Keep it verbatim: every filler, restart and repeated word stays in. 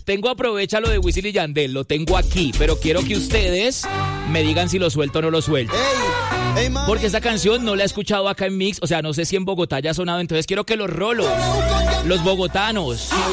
tengo Aprovecha lo de Wisin y Yandel, lo tengo aquí, pero quiero que ustedes me digan si lo suelto o no lo suelto. Ey, ey, Porque esa canción no la he escuchado acá en Mix, o sea, no sé si en Bogotá ya ha sonado, entonces quiero que los rolos, los bogotanos,